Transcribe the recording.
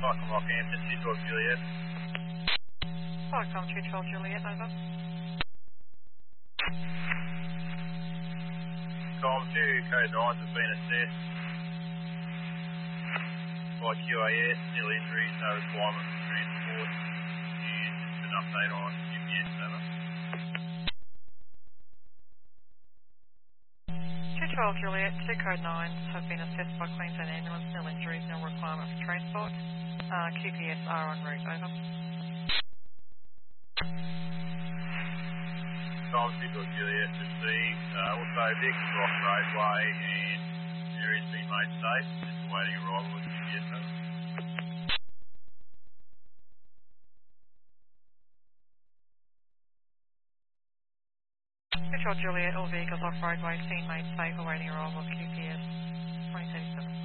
Cyclone Rockhampton, 212 Juliet. Cyclone 212 Juliet, over. Com 2, code 9 has been assessed by QAS, nil injuries, no requirement for transport, and just an update on GPS, over. 212 Juliet, 2 code 9s have been assessed by Queensland Ambulance, nil injuries, no requirement for transport. QPS are en route, over. Com 212 Juliet received, also Vickers Rock Roadway, and area's been made safe, just awaiting arrival with GPS, over. 212 Juliet, all vehicles off roadway, seen made safe, awaiting arrival of QPS 2037.